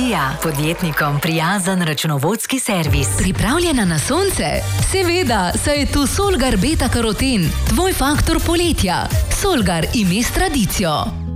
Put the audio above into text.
Energija, podjetnikom prijazen računovodski servis. Pripravljena na sonce? Seveda, saj je tu Solgar beta karoten, tvoj faktor poletja. Solgar ime s tradicijo.